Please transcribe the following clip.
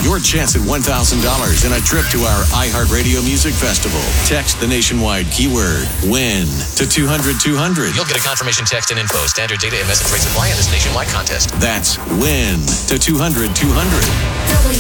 your chance at $1,000 and a trip to our iHeartRadio Music Festival. Text the nationwide keyword WIN to 200-200. You'll get a confirmation text and info. Standard data and message rates apply in this nationwide contest. That's WIN to 200-200.